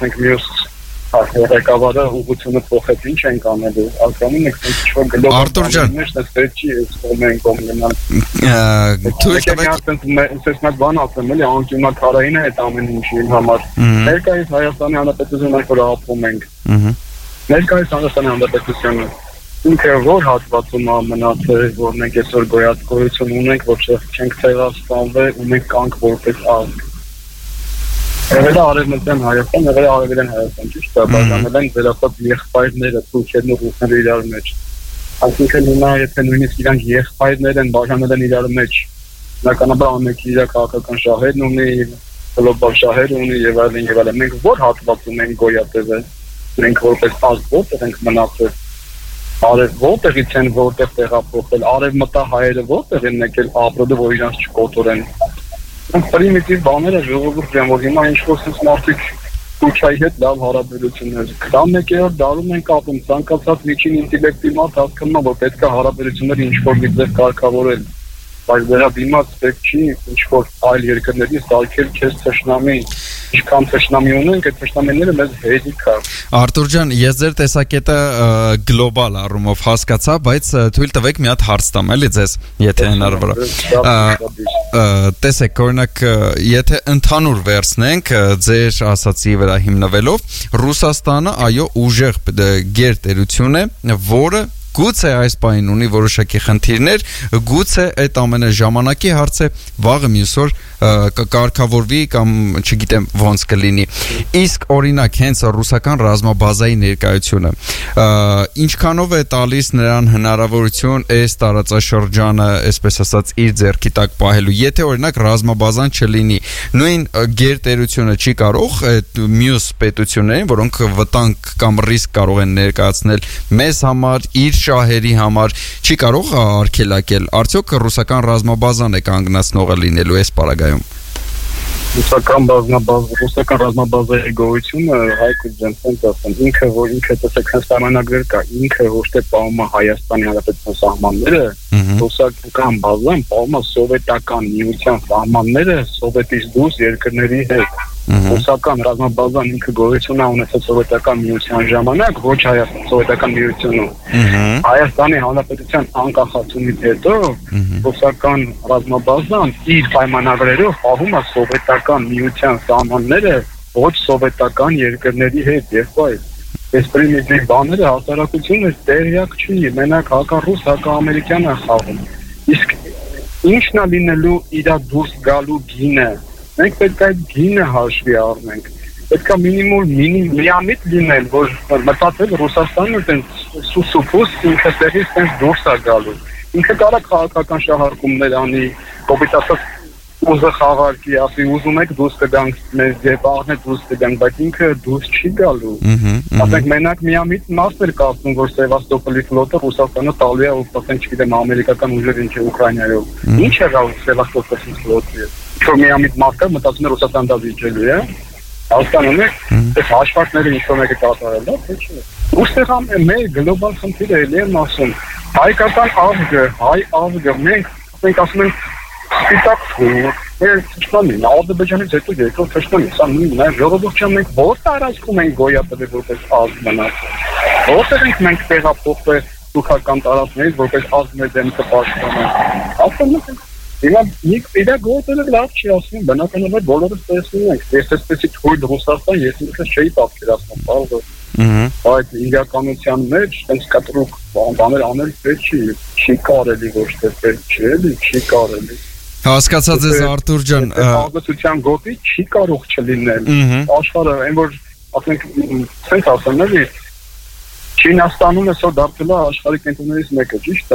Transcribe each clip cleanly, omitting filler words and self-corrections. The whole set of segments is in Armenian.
ասենք մյուս ղեկավարը ուղղությունը փոխեց ինչ ենք անելու ակամին եք ինչ-որ գլոբալ մեջնես պետք չի կողմեն կողմենալ թույլ տվեք ես բան ասեմ էլի անկյունաքարային է այդ ամեն ինչի համար ներկայիս Հայաստանի Հանրապետությունը որ ապրում ենք ներկայիս Հայաստանի Հանրապետությունը ինքը որ հատվածում մնացել որ մենք այսօր գոյատևություն ունենք որ չենք ցեղասպանվել ու մենք կանք որպես ազգ Եղել է արևմտյան Հայաստան, եղել է արևելյան Հայաստան, ճիշտ է, բաժանել են վերապատ եղբայրները, թուրքերն ու ռուսները իրար մեջ։ Այսինքն հիմա եթե նույնիսկ իրանք եղբայրներ են բաժանել են իրար մեջ, բնականաբար ամենքի իր քաղաքական շահերն ունի, գլոբալ շահեր ունի եւ այլն։ Մենք որ հատվածում ենք գոյատևել, մենք որպես ազգ որտեղ ենք մնացել, արև որտեղից են որտեղ տեղափոխվել, արևմտահայերը որտեղ են եկել ապրել, որ իրանք չկոտորեն։ Պրիմիտիվ բաները ժողովուրդ են, որ հիմա ինչ-որ սենց մարդիկ Թուրքիայի հետ լավ հարաբերություններ 21-րդ դարում ենք ապրում, ցանկացած միջին ինտելեկտի մարդ հասկանում է, որ պետք է հարաբերությունները ինչ-որ մի ձև կարգավորել, բայց դրա դիմաց պետք չի ինչ-որ այլ երկրներից ալքել քեզ թշնամի, ինչքան թշնամի ունենք, այդ թշնամիները մեզ հերիք է։ Արտուր ջան, ես ձեր տեսակետը գլոբալ առումով հասկացա, բայց թույլ տվեք մի հատ հարց տամ, էլի ձեզ, եթե հնարավոր է։ Տեսեք, օրինակ, եթե ընդհանուր վերցնենք ձեր ասացի վրա հիմնվելով, Ռուսաստանը այո ուժեղ գերտերություն է, որը գուցե այս պահին ունի որոշակի խնդիրներ, գուցե այդ ամենը ժամանակի հարց է, վաղը մյուս օր կկարգավորվի կամ չգիտեմ ոնց կլինի։ Իսկ օրինակ հենց ռուսական ռազմաբազայի ներկայությունը ինչքանով է տալիս նրան հնարավորություն այս տարածաշրջանը, այսպես ասած, իր ձեռքի տակ պահելու։ Եթե օրինակ ռազմաբազան չլինի, նույն գերտերությունը չի կարող այդ մյուս պետություններին, որոնք վտանգ կամ ռիսկ կարող են ներկայացնել մեզ համար, իր շահերի համար, չի կարող արգելակել։ Արդյոք ռուսական ռազմաբազան է կանգնացնողը լինելու այս պարագայում։ Ռուսական ռազմաբազայի գոյությունը Հայկ Ջենսենն ասում, ինքը տեսեք հենց պայմանագրեր կա, ինքը ոչ թե պահում է Հայաստանի Հանրապետության սահմանները, ռուսական բազան պահում է սովետական միության սահմանները սովետից դուրս երկրների հետ։ Ռուսական ռազմաբազան ինքը գոյություն ունեցել սովետական միության ժամանակ, ոչ Հայաստանի սովետական միությունում։ Հայաստանի Հանրապետության անկախացումից հետո ռուսական ռազմաբազան իր պայմանագրերով պահում է սովետական միության սահմանները ոչ սովետական երկրների հետ եւ այլ։ Այս պրիմիտիվ բաները հասարակությունը տեղյակ չի, մենակ հակառուս հակաամերիկյան է խաղում։ Իսկ ինչն է լինելու իր դուրս գալու գինը։ Մենք պետք է այդ գինը հաշվի առնենք։ Պետք է միամիտ լինել, որ մտածել Ռուսաստանը այդպես սուսուփուս ինքը տեղից այդպես դուրս է գալու։ Ինքը կարող է քաղաքական շահարկումներ անի, կոպիտ ասած ուզը խաղարկի, ասի ուզում եք դուրս կգանք մեզ եւ առնեք դուրս կգանք, բայց ինքը դուրս չի գալու։ Ասենք մենակ միամիտ մասեր կասում, որ Սևաստոպոլի ֆլոտը Ռուսաստանը տալու է, ասենք չգիտեմ, ամերիկական ուժեր ինչ է Ուկրաինայով։ Ինչ է գալ Սևաստոպոլի ֆլոտը։ Որ միամիտ մարդը մտածում է Ռուսաստան դա վիճելու է, հասկանում եք, այս հաշվարկները ինչ-որ մեկը կատարել է, թե չէ։ Ուստեղ մեր գլոբալ խնդիրը էլի եմ ասում, հայկական ազգը, մենք ասում ենք սպիտակ թուր, թշնամին, Ադրբեջանից հետո երկրորդ թշնամին, սա նույնն է, ժողովուրդյան մենք ո՞ր տարածքում ենք գոյատևել որպես ազգ մնացել, որտեղ ենք մենք տեղափոխվել թուրքական տարածքներից որպես ազգ մեր դեմքը պաշտպանել, ասում ենք Հիմա իրա գոյությունը լավ չի ասում, բնականաբար բոլորս տեսնում ենք, ես այսպեսի թույլ Ռուսաստան, ես ինքս չէի պատկերացնում, բաղը, այդ իրականության մեջ, տենց կտրուկ բաներ անել պետք չի կարելի ոչ թե պետք չի, էլի, չի կարելի։ Հասկացա ձեզ Արտուր ջան, ազգացության գոտի չի կարող չլինել, աշխարհը, այն որ, ասենք, ցենց ասեմ, էլի, Չինաստանում այսօր դարձել է աշխարհի կենտրոններից մեկը, ճիշտ է։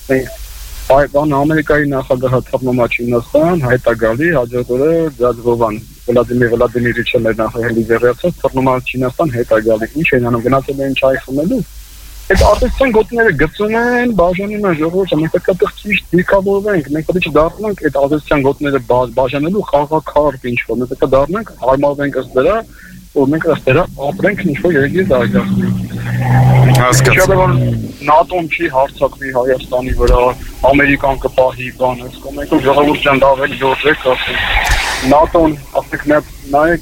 Այո։ Ամերիկայի նախագահը թափնում է Չինաստան, հայտ է գալի, հաջորդ օրը Ձազգովան, Վլադիմիր Վլադիմիրիչը մեր նախագահի վերացած, թափնում է Չինաստան, հետ է գալի, ինչ են անում, գնացել են չայ խմելու։ Այդ արտադրության գոտիները գծում են, բաժանում են ժողովուրդը, մենք պետք է ճիշտ դիրքավորվենք, մենք պետք է դառնանք այդ արտադրության գոտիները բաժանելու խաղաքարտ ինչ-որ, մենք պետք է դառնանք, հարմարվենք ըստ դրա, որ մենք ըստ դրա ապրենք ինչ-որ երկրի զարգացնենք։ Հասկացա։ ՆԱՏՕ-ն չի հարձակվի Հայաստանի վրա, Ամերիկան կպահի բան, ասում ենք ժողովուրդյան դավել գործեք ասում։ ՆԱՏՕ-ն, ասեք նայեք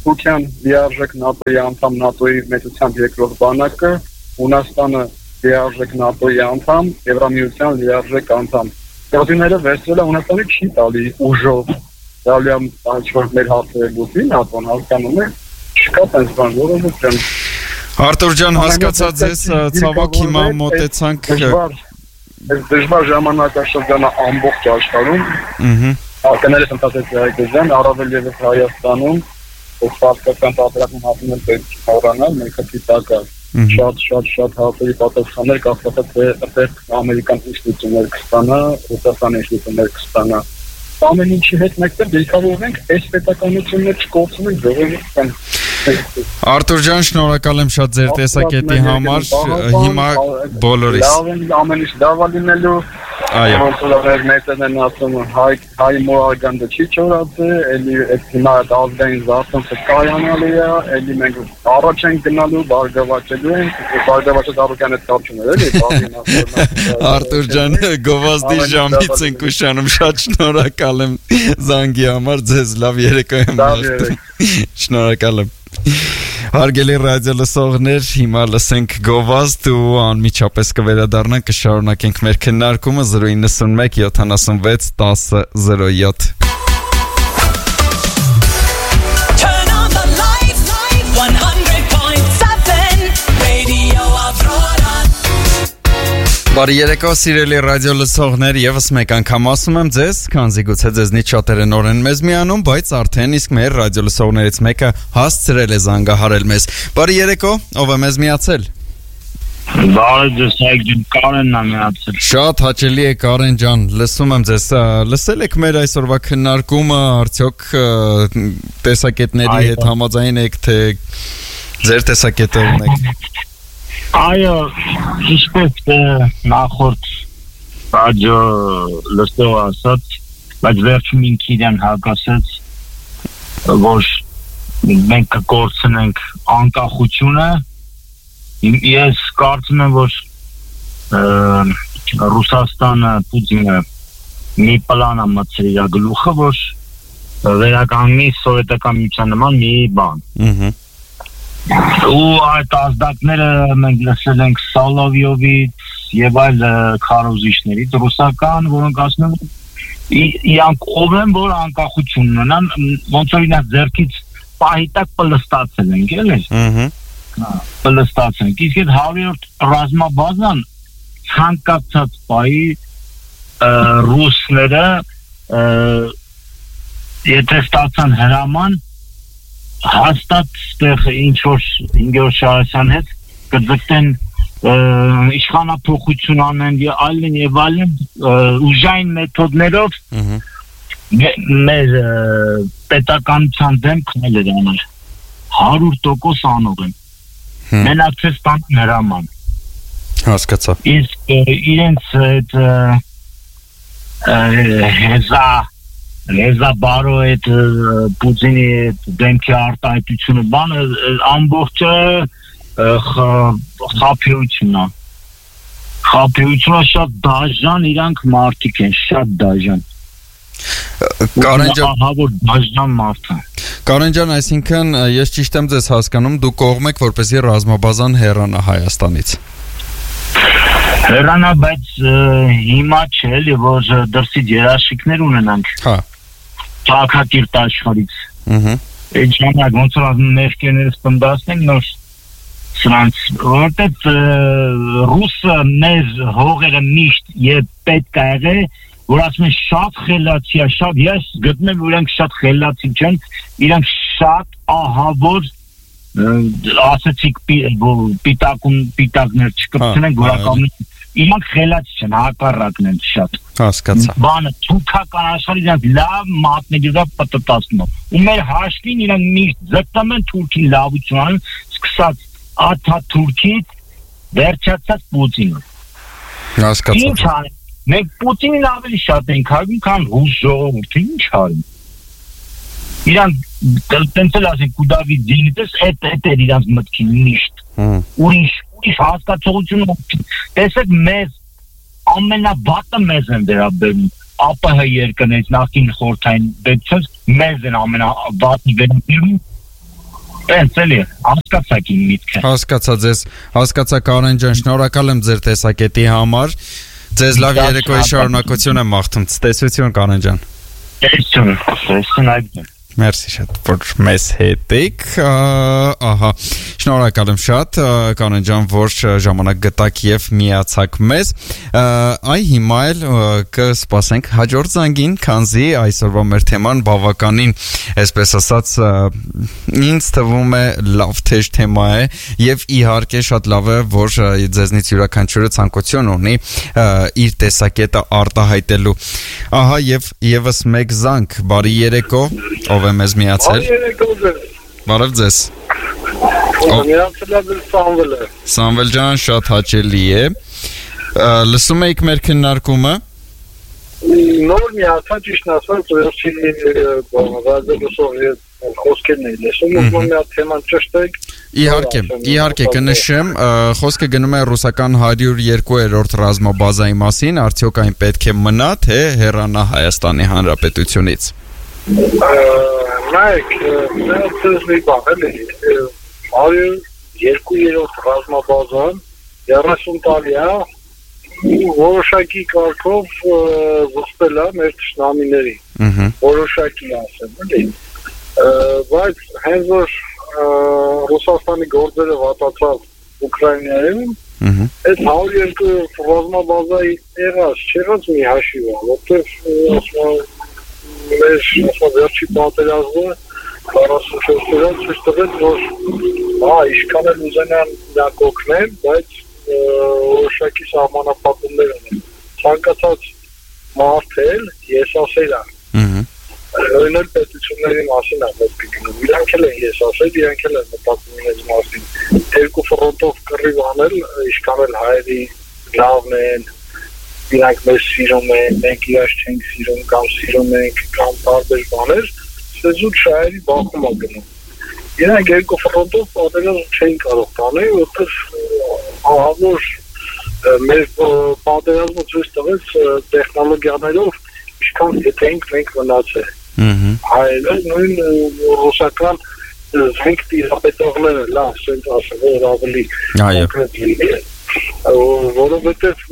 Թուրքիան լիարժեք ՆԱՏՕ-ի անդամ ՆԱՏՕ-ի մեծությամբ երկրորդ բանակը, Հունաստանը լիարժեք ՆԱՏՕ-ի անդամ, Եվրամիության լիարժեք անդամ։ Դեպիները վերցրել է Հունաստանի չի տալի ուժով, դալիամ ինչ-որ մեր հարցերը լուծի ՆԱՏՕ-ն հասկանում է, չկա տենց բան, որովհետև Արտուր ջան, հասկացա ձեզ, ցավոք հիմա մոտեցանք դժվար ժամանակաշրջանը ամբողջ աշխարհում Կներես ընթացեց հայտեժան, առավել ևս Հայաստանում, որ ֆակտական պատերազմում հատնում են պետք է խորանալ, մենք քիթակա շատ հարցերի պատասխաններ կախված թե ամերիկյան ինստիտուտներ կստանա, ռուսաստանի ինստիտուտներ կստանա։ Ամեն ինչի հետ մեկտեղ դեպքավորենք, այս պետականությունները չկորցնենք ժողովրդին։ Արտուր ջան, շնորհակալ եմ շատ ձեր տեսակետի համար, հիմա բոլորիս։ Ամեն ինչ լավ լինելու Այո։ Ոնց մեծն են ասում հայ մորարգանդը չի չորացել, էլի այդ հիմա ազգային զարթոնքը կայանալու է, էլի մենք առաջ ենք գնալու, բարգավաճելու ենք, բարգավաճը դարուկյան հետ կապ չուներ, էլի բաղին ասում։ Արտուր ջան, գովազդի ժամից ենք ուշանում, շատ շնորհակալ եմ զանգի համար, ձեզ լավ երեկո եմ մաղթում։ Շնորհակալ եմ։ Հարգելի ռադիո լսողներ, հիմա լսենք գովազդ ու անմիջապես կվերադառնանք, կշարունակենք մեր քննարկումը 091 76 10 07 Բարի երեկո, սիրելի ռադիո լսողներ, եւս մեկ անգամ ասում եմ ձեզ, քանզի գուցե ձեզնից շատերը նոր են մեզ միանում, բայց արդեն իսկ մեր ռադիո լսողներից մեկը հասցրել է զանգահարել մեզ։ Բարի երեկո, ով է մեզ միացել։ Բարի ձեզ, Կարենն է միացել։ Շատ հաճելի է Կարեն ջան, լսում եմ ձեզ։ Լսել եք մեր այսօրվա քննարկումը, արդյոք տեսակետների հետ համաձայն եք, թե ձեր տեսակետը ունեք։ Այո, ինչպես նախորդ ռադիո լսող ասաց, բայց վերջում ինքն իրեն հակասեց, որ մենք կկորցնենք անկախությունը, ես կարծում եմ, որ Ռուսաստանը, Պուտինը մի պլան է մտցրել իր գլուխը, որ վերականգնի սովետական միության նման մի բան։ Ու այդ ազդակները մենք լսել ենք Սալովյովից եւ այլ քարոզիչներից ռուսական, որոնք ասում են իրանք ով են, որ անկախություն ունենան, ոնց որ իրենց ձեռքից պահիտակ պլստացել են, էլի։ Պլստացել են։ Իսկ այդ 100-րդ ռազմաբազան ցանկացած պահի ռուսները եթե ստացան հրաման հաստատ ստեղ ինչ-որ Ինգեոր Շահյասյան հետ կձգտեն իշխանափոխություն անեն եւ այլն ուժային մեթոդներով մեր պետականության դեմ քնելեր անել 100% անող են մենակ չէ ստանան հրաման Հասկացա իսկ իրենց այդ Հեզաբարո այդ Պուտինի դեմքի արտահայտությունը բանը ամբողջը խափեությունն է։ Խափեությունը շատ դաժան իրանք մարդիկ են, շատ դաժան։ Կարեն ջան, դաժան մարդ է։ Կարեն ջան, այսինքն ես ճիշտ եմ ձեզ հասկանում, դուք կողմ եք, որպեսզի ռազմաբազան հեռանա Հայաստանից։ Հեռանա, բայց հիմա չէ, էլի որ դրսից երաշխիքներ ունենանք։ Հա։ Թակակիրտ աշխարհից։ Այդ ժամանակ ոնց որ ներկերներս պնդասնենք նոր սրանց, որտեղ ռուսը մեր հողերը միշտ եւ պետք է եղե, որ ասում են շատ խելացի է, շատ ես գտնում եմ որ իրենք շատ խելացի չեն, իրենք շատ ահավոր ասացիք պիտակներ չկպցնենք որակամություն իրանք խելացի չեն, հակառակն են շատ Հասկացա բանը թուրքական աշխարհի իրանք լավ մատների վրա պտտացնում ու մեր հաշվին իրանք միշտ զգտում են թուրքի լավություն սկսած Աթաթուրքից վերջացած Պուտինը Հասկացա Ինչ անենք մենք Պուտինին ավելի շատ ենք հարգում քան ռուս ժողովուրդը ինչ արին իրանք տենց էլ ասենք Կուդավի դինից այդ էր իրանք մտքին միշտ ուրիշ հասկացողություն տեսեք մեզ ամենավատը մեզ են վերաբերում ԱՊՀ երկրներից նախին խորհրդային պետությունից մեզ են ամենավատը վերաբերում Տենց էլի, հասկացաք իմ միտքը։ Հասկացա ձեզ, հասկացա Կարեն ջան, շնորհակալ եմ ձեր տեսակետի համար։ Ձեզ լավ երեկոյի շարունակություն եմ մաղթում։ Ցտեսություն Կարեն ջան։ Տեսություն այդպես։ Մերսի շատ, որ մեզ հետ եք, ահա, շնորհակալ եմ շատ, Կանեն ջան, որ ժամանակ գտաք և միացաք մեզ, այ հիմա էլ կսպասենք հաջորդ զանգին, քանզի այսօրվա մեր թեման բավականին, այսպես ասած, ինձ թվում է լավ թեժ թեմա է և իհարկե շատ լավ է, որ ձեզնից յուրաքանչյուրը ցանկություն ունի իր տեսակետը արտահայտելու, ահա և ևս մեկ զանգ, բարի երեկո, ով է մեզ միացել։ Բարև ձեզ։ Միացել է ձեզ Սամվելը։ Սամվել ջան, շատ հաճելի է։ Լսում եք մեր քննարկումը։ Նոր միացա ճիշտ ասած, վերջի ռադիոլսով խոսքերն էի լսում, ում մի հատ թեման ճշտեք։ Իհարկե կնշեմ, խոսքը գնում է ռուսական 102-րդ ռազմաբազայի մասին, արդյոք այն պետք է մնա, թե հեռանա Հայաստանի Հանրապետությունից։ Նայեք, մենք մի բան էլի 102-րդ ռազմաբազան 30 տարի է որոշակի կարգով զսպել է մեր թշնամիներին, որոշակի ասեմ, էլի, բայց հենց որ Ռուսաստանի գործերը վատացավ Ուկրաինայում, այդ 102-րդ ռազմաբազայի եղած մի հաշիվ է, որտեղ մեր վերջի պատերազմը 44 օրը ցույց տվեց, որ ինչքան էլ ուզենան նրանք օգնել, բայց որոշակի սահմանափակումներ ունեն։ Ցանկացած մարդ էլ եսասեր է։ Օրինակ պետությունների մասին է խոսքը գնում։ Իրանք էլ են եսասեր, իրանք էլ են մտածում իրենց մասին։ Երկու ֆրոնտով կռիվ անել, ինչքան էլ հայերի լավն են, իրանք մեզ սիրում են, մենք իրաց չենք սիրում, կամ սիրում ենք, կամ տարբեր բաներ, սեզուտ շահերի բախում է գնում։ Իրանք երկու ֆրոնտով պատերազմ չեն կարող տանել, որտեղ ահավոր մեր պատերազմը ցույց տվեց տեխնոլոգիաներով ինչքան հետ ենք մենք մնացել։ Հայերը նույն ռուսական զենք տիրապետողները, լավ, ասենք ասեմ, որ ավելի որովհետև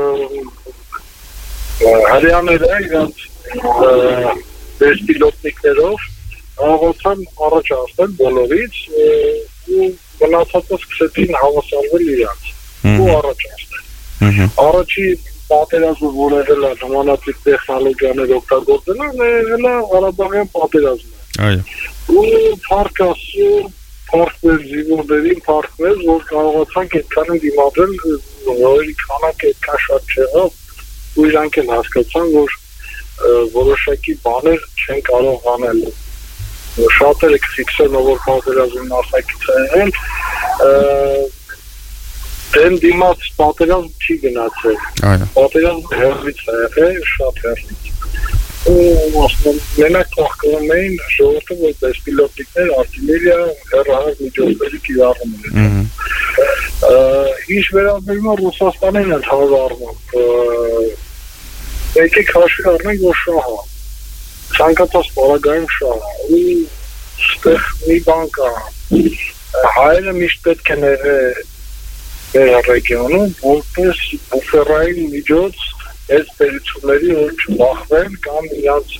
հրյաները իրանց բերսպիլոտնիկներով աղոցան առաջ ասել բոլորից ու մնացածը սկսեցին հավասարվել իրանց ու առաջ ասել։ Առաջի պատերազմը, որ եղել է ժամանակի տեխնոլոգիաներ օգտագործելով, եղել է Ղարաբաղյան պատերազմը։ Ու փառք Աստծո, փառքներ զինվորներին, փառքներ, որ կարողացանք այդքան դիմադրել, որի քանակը այդքան շատ չեղավ, ու իրանք էլ հասկացան, որ որոշակի բաներ չեն կարող անել։ Շատերը կֆիքսեն, որ պատերազմին արտակից են, դեն դիմաց պատերազմ չի գնացել։ Պատերազմ հեռվից է եղել, շատ հեռվից։ Ու ասում մենակ կողքում էին ժողովուրդը, որ բեսպիլոտնիկներ, արտիլերիա, հեռահար միջոցների կիրառում են։ Ինչ վերաբերում է Ռուսաստանին ընդհանուր առմամբ, եկեք հաշվի առնենք, որ շահ է։ Ցանկացած պարագայում շահ է։ Ու ստեղ մի բան կա։ Հայերը միշտ պետք է եղել մեր ռեգիոնում, որպես բուֆերային միջոց այս պետությունների որ չբախվեն կամ իրանց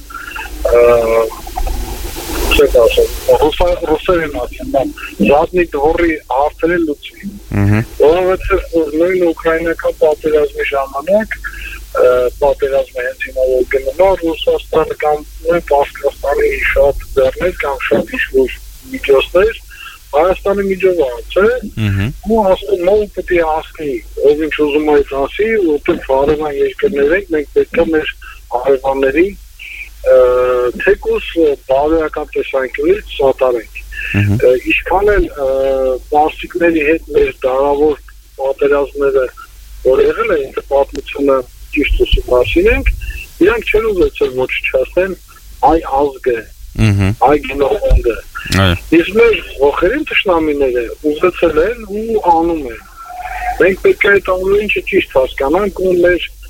ռուսերեն ասեմ, զատնի դվորի հարցերը լուծվի։ Որովհետև նույն ուկրաինական պատերազմի ժամանակ պատերազմը հենց հիմա որ գնում է Ռուսաստանը կամ Պարսկաստանի շատ դերներ կամ շատ ինչ-որ միջոցներ Հայաստանի միջովանց է, ու ասում նոր պետք է ասնի, ով ինչ ուզում է ասի, որտեղ հարևան երկրներ ենք, մենք պետք է մեր հարևաններին թեկուզ բարոյական տեսանկյունից սատարենք։ Ինչքան էլ պարսիկների հետ մեր դարավոր պատերազմները, որ եղել են, թե պատմությունը ճիշտ ուսումնասիրենք, իրանք չեն ուզեցել ոչնչացնեն այ ազգը, այ գենոխոնդը։ Իսկ մեր ոխերին թշնամիները ուզեցել են ու անում են։ Մենք պետք է այդ ամեն ինչը ճիշտ հասկանանք ու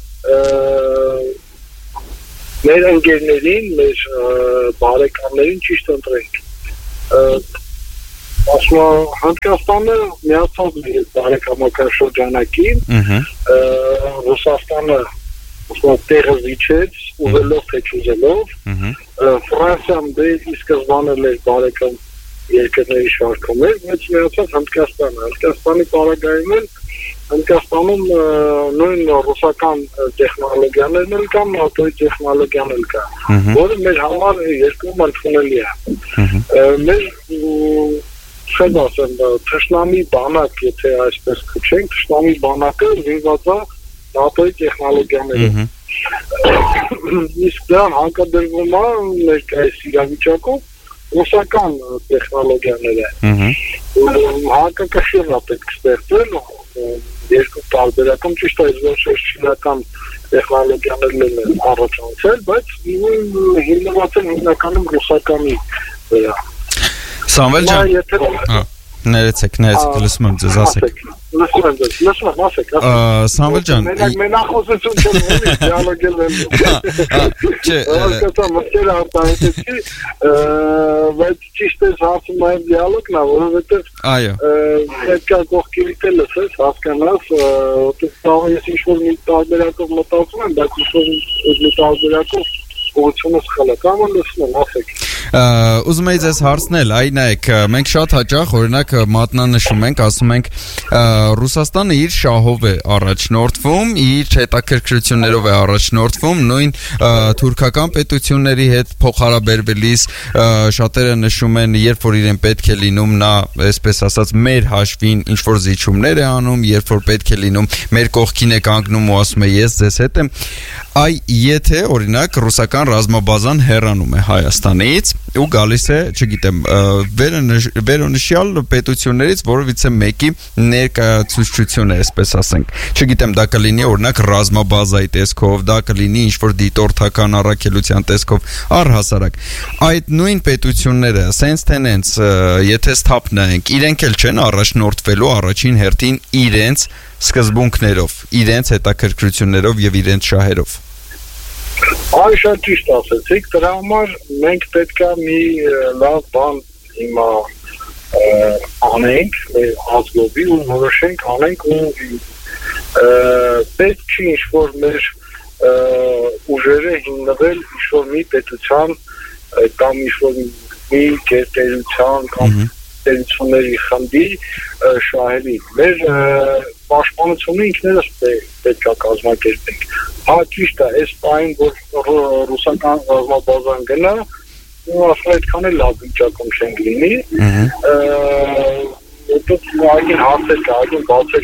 մեր ընկերներին, մեր բարեկամներին ճիշտ ընտրենք։ Հնդկաստանը միացավ իր բարեկամական շրջանակին, Ռուսաստանը տեղը զիջեց, ուզելով թե չուզելով, Ֆրանսիան դե ի սկզբանե էր բարեկամ երկրների շարքում էր, բայց միացավ Հնդկաստանը, Հնդկաստանի պարագայում էլ Հնդկաստանում նույն ռուսական տեխնոլոգիաներն էլ կան, նատոյի տեխնոլոգիան էլ կա, որը մեր համար երկրում ընդունելի է։ Մեր չեմ ասեմ, թշնամի բանակ, եթե այսպես կոչենք, թշնամի բանակը զինված է նատոյի տեխնոլոգիաներով։ Իսկ դրան հակադրվում է ներկայիս իրավիճակով ռուսական տեխնոլոգիաները։ Հակակշիռ է պետք ստեղծել երկու տարբերակում, ճիշտ է, ոչ չինական տեխնոլոգիաներն են առաջացել, բայց հիմնված են հիմնականում ռուսականի վրա։ Սամվել ջան, ներեցեք, լսում եմ ձեզ, ասեք։ Լսում եմ, ասեք։ Սամվել ջան, մենախոսություն չեմ ունի, դիալոգել եմ։ Հասկացա, մտքերը արտահայտեցի, բայց ճիշտ է հարցում այն դիալոգն է, որովհետև պետք է կողքի դիտել լսես, հասկանաս, որտեղ ես ինչ-որ մի տարբերակով մտածում եմ, բայց ինչ-որ մի տարբերակով ուղղությունը սխալ է, կամ լսում եմ, ասեք։ Ուզում եի ձեզ հարցնել, այ նայեք, մենք շատ հաճախ օրինակ մատնանշում ենք, ասում ենք Ռուսաստանը իր շահով է առաջնորդվում, իր հետաքրքրություններով է առաջնորդվում, նույն թուրքական պետությունների հետ փոխհարաբերվելիս շատերը նշում են, երբ որ իրեն պետք է լինում, նա, այսպես ասած, մեր հաշվին ինչ որ զիջումներ է անում, երբ որ պետք է լինում, մեր կողքին է կանգնում ու ասում է ես ձեզ հետ եմ։ Այ եթե օրինակ ռուսական ռազմաբազան հեռանում է Հայաստանից ու գալիս է, չգիտեմ, վերոնշյալ պետություններից որովիցե մեկի ներկայացուցչությունը, այսպես ասենք, չգիտեմ, դա կլինի օրինակ ռազմաբազայի տեսքով, դա կլինի ինչ-որ դիտորդական առաքելության տեսքով, առհասարակ, այդ նույն պետությունները, սենց թե նենց, եթե սթափնայենք, իրենք էլ չեն առաջնորդվելու առաջին հերթին իրենց սկզբունքներով, իրենց հետաքրքրություններով եւ իրենց շահերով։ Այ շատ ճիշտ ասեցիք, դրա համար մենք պետք է մի լավ բան հիմա անենք, ազգովի ու որոշենք անենք ու պետք չի ինչ-որ մեր ուժերը հիմնվել ինչ-որ մի պետության կամ ինչ-որ մի գերտերության կամ տերությունների խմբի շահերի։ Մեր պաշտպանությունը ինքներս պետք է կազմակերպենք։ Հա, ճիշտ է, այս պահին, որ ռուսական ռազմաբազան գնա, ասում այդքան էլ լավ վիճակում չենք լինի, այգին հարցեր կա, այգին բացել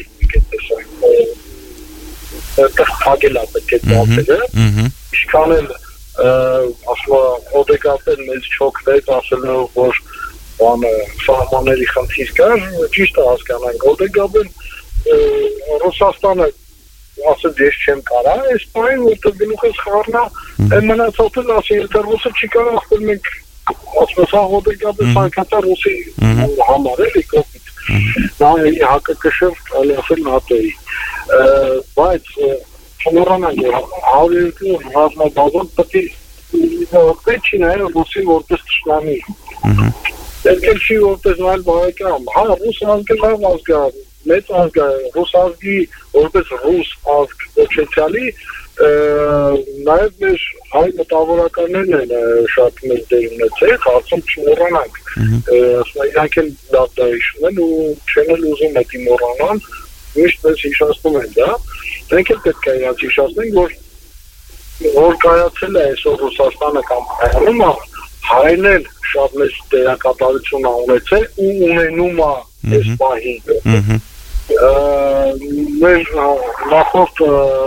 փակել է պետք է բացերը, ինչքան էլ ասում օդեգապել մեզ չոքվեց, ասելով, որ սահմանների խնդիր կար, ճիշտ է հասկանանք, օդեգապել Ռուսաստանը ասել ես չեմ կարա, այս պահին որտեղ գլուխս խառնա, մնացածը ասի, եթե ռուսը չի կարա, ասել մենք ասում սա օդեգապել սանկացա ռուսի համար էլի կողմից, նա էլի հակակշիռ կարելի ասել նատոյի, բայց չմոռանանք, որ 102 ռազմաբազան պետք չի նայել ռուսին որպես թշնամի, պետք է չի որպես այլ բարեկամ, հա ռուս ազգը լավ ազգ է, մեծ ազգ է, ռուս ազգի որպես ռուս ազգ ոչեցյալի, նաև մեր հայ մտավորականներն են շատ մեծ դեր ունեցել, հարցում չմոռանանք, իրանք էլ լավ դա հիշում են ու չեն էլ ուզում էդի մոռանան, միշտ մեզ հիշացնում են դա, մենք էլ պետք է իրանք հիշացնենք, որ կայացել է այսօր Ռուսաստանը կամ Հայաստանը, հայրն էլ շատ մեծ դերակատարություն է ունեցել ու ունենում է այս պահին։ Մեր նախորդ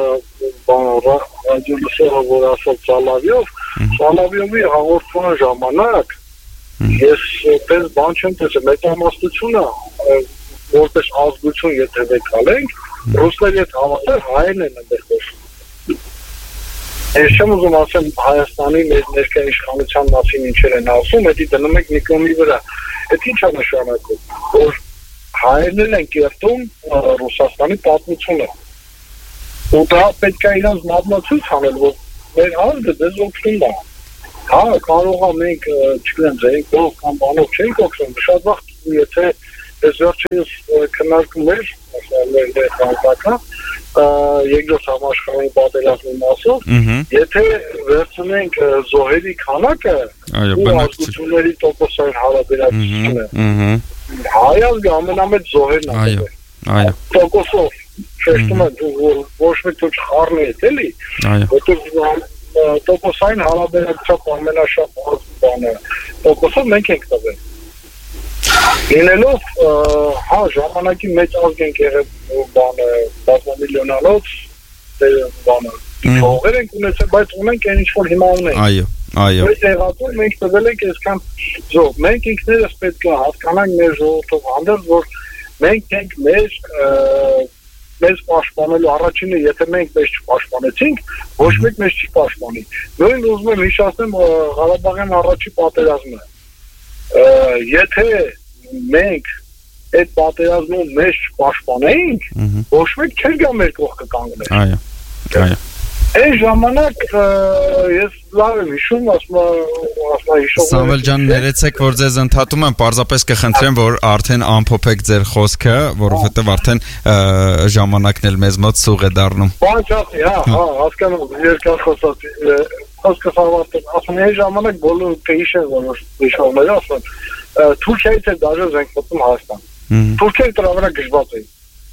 ռադիոլսերը, որ ասել Սալավիովի հաղորդման ժամանակ ես պես բան չեմ տեսել, մեծամասնությունը որպես ազգություն եթե վեկալենք, ռուսների հետ հավասար հայերն են այնտեղ խոսում։ Ես չեմ ուզում ասեմ Հայաստանի ներկայ իշխանության մասին ինչեր են ասում, դա դնում եք Նիկոմի վրա։ Դա ինչ է նշանակում, որ հայերն են կերտում Ռուսաստանի պատմությունը։ Ու դա պետք է իրանց մատնացույց անել, որ մեր ազգը դες օգնում է։ Հա, կարող է մենք, չգիտեմ, ձերքով կամ բանով չենք օգնում, շատ վաղ եթե այս վերջինս քննարկում էր բանկական երկրորդ համաշխարհային պատերազմի մասով, եթե վերցնենք զոհերի քանակը ու ազգությունների տոկոսային հարաբերակցությունը, հայ ազգը ամենամեծ զոհերն է։ Այո։ Տոկոսով շեշտում են, ոչ մի քիչ խառնեց, էլի, որտեղ տոկոսային հարաբերակցությամբ ամենաշատ բանը տոկոսով մենք ենք տվել։ Լինելով ժամանակի մեծ ազգ ենք եղել բանը բազմամիլիոնանոց բանը փողեր ենք ունեցել, բայց ունենք այն ինչ որ հիմա ունենք։ Այո։ Այս եղածով մենք տվել ենք այսքան զոհ։ Մենք ինքներս պետք է հասկանանք մեր ժողովրդով հանդերձ, որ մենք ենք մեզ պաշտպանելու առաջինը, եթե մենք մեզ չպաշտպանեցինք, ոչ մեկ մեզ չի պաշտպանի։ Նույն ուզում եմ հիշեցնեմ Ղարաբաղյան առաջի պատերազմը։ Եթե մենք այդ պատերազմում մեզ չպաշտպանեինք, ոչ մեկ չէր գա մեր կողքը կանգներ։ Այո։ Այն ժամանակ ես լավ եմ հիշում, ասում Սամվել ջան, ներեցեք, որ ձեզ ընդհատում եմ, պարզապես կխնդրեմ, որ արդեն ամփոփեք ձեր խոսքը, որովհետև արդեն ժամանակն էլ մեզ մոտ սուղ է դառնում։ Բան չասի, հասկանում, երկար խոսացի, խոսքս ավարտել, ասում այն ժամանակ բոլոր կհիշեն, որ հիշողները ասում, Թուրքիայից էլ դաժե զենք մտնում Հայաստան։ Թուրքիայի դրա վրա գժված էին։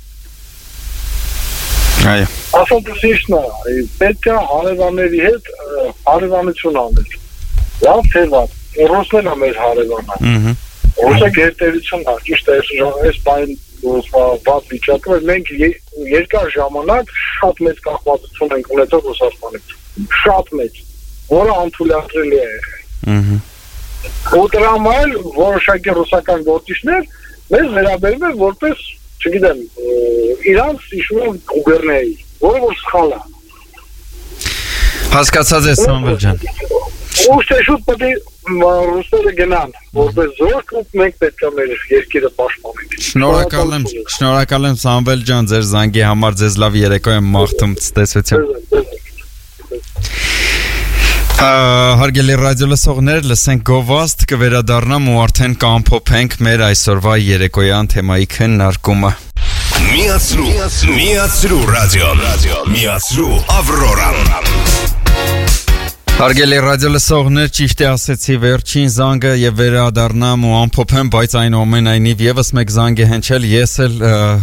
Այո։ Ասոնցիչնա, պետք է հարևանների հետ հարևանություն անել։ Լավ թե վատ, ռուսներն է մեր հարևանը։ Ռուսը գերտերությունն է, ճիշտ է, այս բան վատ վիճակը, մենք երկար ժամանակ շատ մեծ կախվածություն ենք ունեցել Ռուսաստանից։ Շատ մեծ, որը անթույլատրելի է եղել։ Ու դրա համար որոշակի ռուսական գործիչներ մեզ վերաբերում են որպես չգիտեմ, իրանց իշում են գուբերնեի, որը որ սխալ է։ Հասկացած ես, Սամվել ջան։ Ուստի շուտ պետք է ռուսները գնան, որպես զորք ու մենք պետք է մեր երկիրը պաշտպանենք։ Շնորհակալ եմ Սամվել ջան, ձեր զանգի համար, ձեզ լավ երեկո եմ մաղթում, ցտեսություն։ Հարգելի ռադիո լսողներ, լսենք գովազդ, կվերադառնամ ու արդեն կամփոփենք մեր այսօրվա երեկոյան թեմայի քննարկումը։ Միացրու ռադիոն, միացրու Ավրորան։ Հարգելի ռադիո լսողներ, ճիշտ է ասեցի, վերջին զանգը եւ վերադառնամ ու ամփոփեմ, բայց այնուամենայնիվ եւս մեկ զանգ է հնչել, ես էլ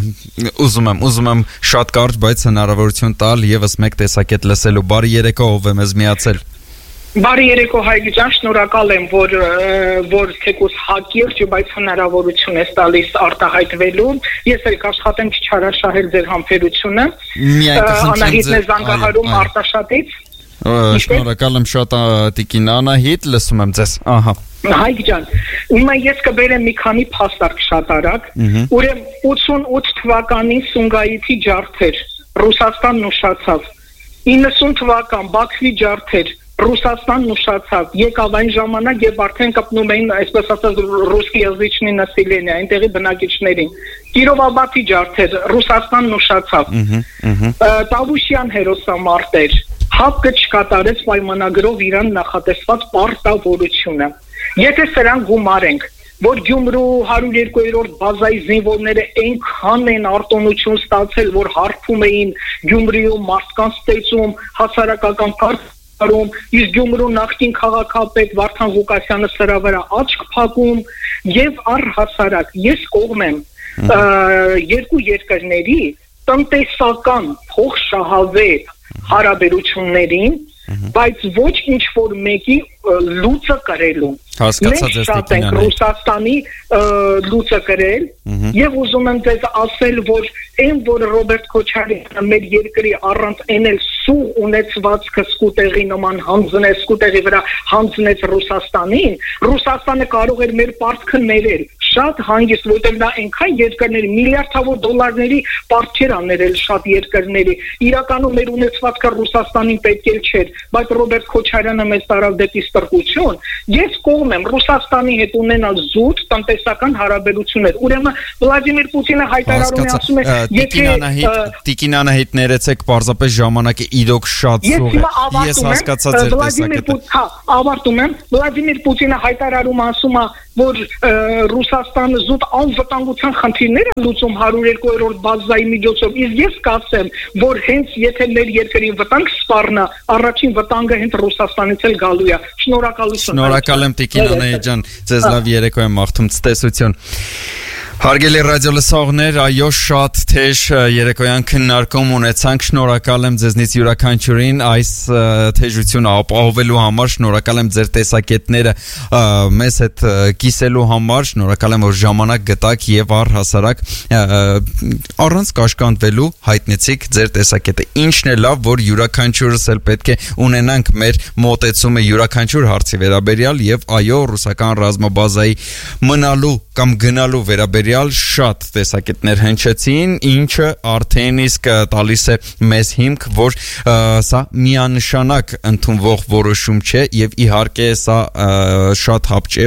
ուզում եմ շատ կարճ, բայց հնարավորություն տալ եւս մեկ տեսակետ լսելու։ Բարի երեկո, ով է մեզ միացել։ Բարի երեկո Հայգի ջան, շնորհակալ եմ, որ թեկուզ հակիրճ, բայց հնարավորություն ես տալիս արտահայտվելու։ Ես էլ կաշխատեմ չչարաշահել ձեր համբերությունը։ Անահիտն է զանգահարում Արտաշատից։ Շնորհակալ եմ շատ Տիկին Անահիտ, լսում եմ ձեզ։ Ահա։ Հայգի ջան, ուրեմն ես կբերեմ մի քանի փաստարկ շատ արագ։ Ուրեմն 88 թվականին Սումգայիթի ջարդեր Ռուսաստանն ուշացավ։ 90 թվական Բաքվի ջարդեր Ռուսաստանն ուշացավ, եկավ այն ժամանակ, երբ արդեն կպնում էին, այսպես ասած, ռուսկիազիչնի նասիլենիա, այնտեղի բնակիչներին։ Կիրովաբադի ջարդեր, Ռուսաստանն ուշացավ։ Տավուշյան հերոսամարտեր, ՀԱՊԿ չկատարեց պայմանագրով իրան նախատեսված պարտավորությունը։ Եթե սրան գումարենք, որ Գյումրու 102-րդ բազայի զինվորները այնքան են արտոնություն ստացել, որ հարբում էին Գյումրիում մարդկանց ծեծում, հասարակական կարգ իսկ Գյումրու նախկին քաղաքապետ Վարդան Ղուկասյանը սրա վրա աչք փակում եւ առհասարակ ես կողմ եմ երկու երկրների տնտեսական փոխշահավետ հարաբերություններին բայց ոչ ինչ որ մեկի լուծը կրելու հասկացած ես շատ ենք Ռուսաստանի լուծը կրել եւ ուզում եմ ձեզ ասել որ այն որ Ռոբերտ Քոչարյանը մեր երկրի առանց էնել սուղ ունեցվածքը սկուտեղի նման հանձնեց սկուտեղի վրա հանձնեց Ռուսաստանին Ռուսաստանը կարող էր մեր պարտքը ներել շատ հանգիստ որտեղ նա այնքան երկրների միլիարդավոր դոլարների պարտքեր աներել շատ երկրների իրականում մեր ունեցվածքը Ռուսաստանին պետք էլ չէր բայց Ռոբերտ Քոչարյանը մեզ տարավ դեպի ստրկություն ես կողմ եմ Ռուսաստանի հետ ունենալ զուտ տնտեսական հարաբերություններ ուրեմն Վլադիմիր Պուտինը հայտարարում է ասում է եթե Տիկին Անահիտ ներեցեք պարզապես ժամանակը իրոք շատ սուղ է ես հասկացած եմ տեսակետը ավարտում եմ Վլադիմիր Պուտինը հայտարարում ասում է որ Ռուսաստանը զուտ անվտանգության խնդիրները լուծում 102-րդ բազայի միջոցով, իսկ ես կասեմ, որ հենց եթե մեր երկրին վտանգ սպառնա, առաջին վտանգը հենց Ռուսաստանից էլ գալու է։ Շնորհակալություն։ Շնորհակալ եմ Տիկին Անահիտ ջան, ձեզ լավ երեկո եմ մաղթում, ցտեսություն։ Հարգելի ռադիո լսողներ, այո, շատ թեժ երեկոյան քննարկում ունեցանք, շնորհակալ եմ ձեզնից յուրաքանչյուրին այս թեժությունը ապահովելու համար, շնորհակալ եմ ձեր տեսակետները մեզ հետ կիսելու համար, շնորհակալ եմ, որ ժամանակ գտաք եւ առհասարակ առանց կաշկանդվելու հայտնեցիք ձեր տեսակետը։ Ինչն է լավ, որ յուրաքանչյուրս էլ պետք է ունենանք մեր մոտեցումը յուրաքանչյուր հարցի վերաբերյալ եւ այո, ռուսական ռազմաբազայի մնալու կամ գնալու վերաբերյալ շատ տեսակետներ հնչեցին, ինչը արդեն իսկ տալիս է մեզ հիմք, որ սա միանշանակ ընդունվող որոշում չէ եւ իհարկե սա շատ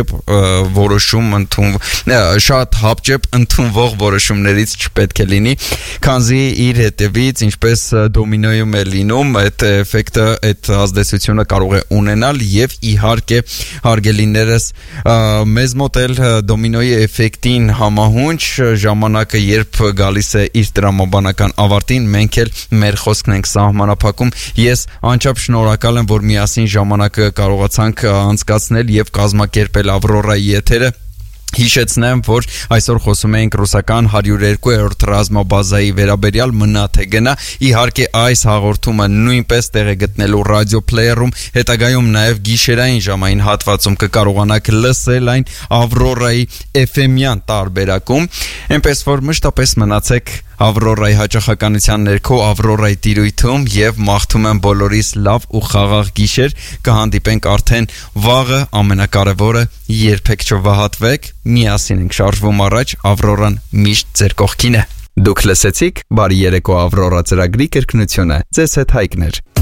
հապճեպ ընդունվող որոշումներից չպետք է լինի, քանզի իր հետևից ինչպես դոմինոյում է լինում, այդ էֆեկտը, այդ ազդեցությունը կարող է ունենալ եւ իհարկե հարգելիներս մեզ մոտ էլ դոմինոյի էֆեկտին համահունչ ժամանակը երբ գալիս է իր տրամաբանական ավարտին, մենք էլ մեր խոսքն ենք սահմանափակում։ Ես անչափ շնորհակալ եմ, որ միասին ժամանակը կարողացանք անցկացնել եւ կազմակերպել Ավրորայի եթերը։ Հիշեցնեմ, որ այսօր խոսում էինք ռուսական 102-րդ ռազմաբազայի վերաբերյալ մնա թե գնա, իհարկե այս հաղորդումը նույնպես տեղ է գտնելու ռադիոփլեյերում, հետագայում նաև գիշերային ժամային հատվածում կկարողանաք լսել այն Ավրորայի FM-յան տարբերակում, այնպես որ մշտապես մնացեք Ավրորայի հաճախականության ներքո, Ավրորայի տիրույթում եւ մաղթում եմ բոլորիս լավ ու խաղաղ գիշեր, կհանդիպենք արդեն վաղը, ամենակարևորը երբեք չվհատվեք, միասին ենք շարժվում առաջ, Ավրորան միշտ ձեր կողքին է։ Դուք լսեցիք Բարի երեկո Ավրորա ծրագրի կրկնությունը, ձեզ հետ Հայկն էր։